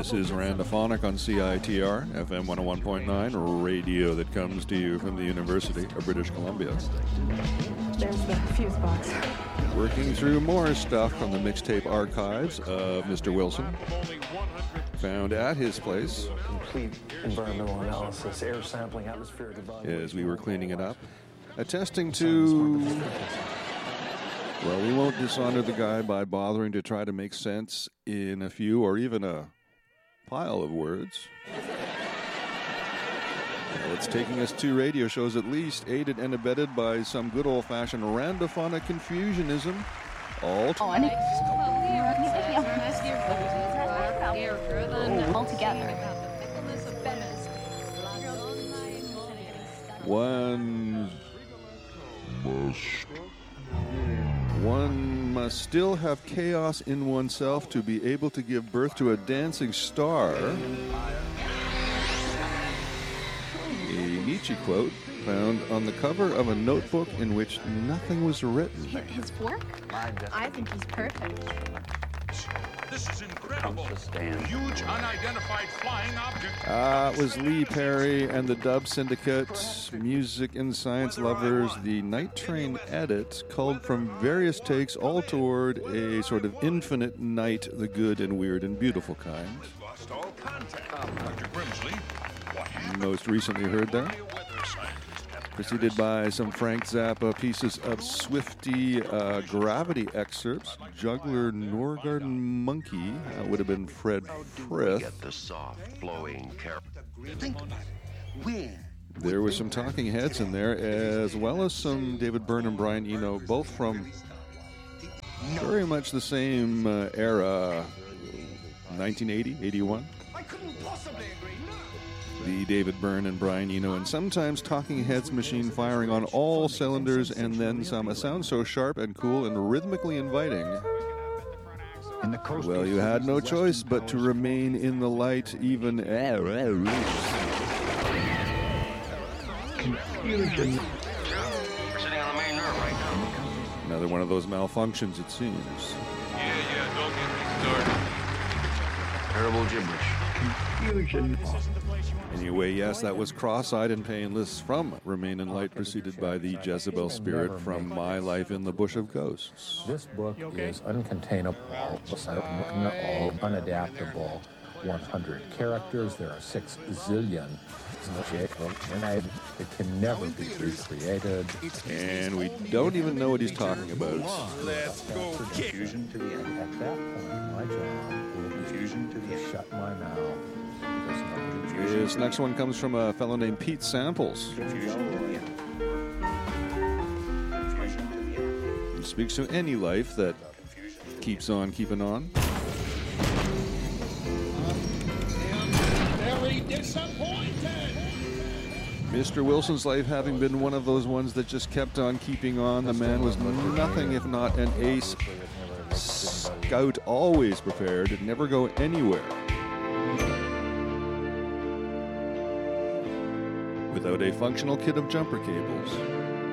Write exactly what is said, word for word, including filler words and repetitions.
This is Randophonic on C I T R, F M one oh one point nine, radio that comes to you from the University of British Columbia. There's the fuse box. Working through more stuff from the mixtape archives of Mister Wilson. Found at his place. Complete environmental analysis, air sampling, atmospheric evaluation. As we were cleaning it up. Attesting to... Well, we won't dishonor the guy by bothering to try to make sense in a few or even a pile of words. Well, it's taking us two radio shows at least, aided and abetted by some good old-fashioned randophonic confusionism. All t- all together. One must, one must still have chaos in oneself to be able to give birth to a dancing star. A Nietzsche quote found on the cover of a notebook in which nothing was written. His work? I think he's perfect. This is incredible. Huge unidentified flying object. Ah, uh, it was Lee Perry and the Dub Syndicate, music and science lovers. The Night Train edit culled from various takes, all toward a sort of infinite night, the good and weird and beautiful kind. Lost all contact. Doctor Grimsley, what happened? Most recently heard there. Preceded by some Frank Zappa pieces of Swifty uh, Gravity excerpts. Juggler Norgarden Monkey uh, would have been Fred Frith. Get the soft, flowing character. Think about it. Where? There were some Talking Heads in there, as well as some David Byrne and Brian Eno, both from very much the same uh, era, nineteen eighty, eighty-one. I couldn't possibly agree. The David Byrne and Brian Eno, and sometimes Talking Heads machine firing on all cylinders and then some. A sound so sharp and cool and rhythmically inviting. Well, you had no choice but to remain in the light, even. Confusion. We're sitting on the main nerve right now. Another one of those malfunctions, it seems. Yeah, yeah, don't get me started. Terrible gibberish. Confusion. Anyway, yes, that was Cross-Eyed and Painless from Remain in Light, preceded by the Jezebel Spirit from My Life in the Bush of Ghosts. This book is uncontainable, unadaptable, one hundred characters. There are six zillion. It can never be recreated. And we don't even know what he's talking about. Let's go kick. Confusion to the end. At that point, my job will be confusion to the shut my mouth. This next one comes from a fellow named Pete Samples. He speaks to any life that keeps on keeping on. Very disappointed. Mister Wilson's life having been one of those ones that just kept on keeping on. The man was nothing if not an ace scout, always prepared, and never go anywhere without a functional kit of jumper cables.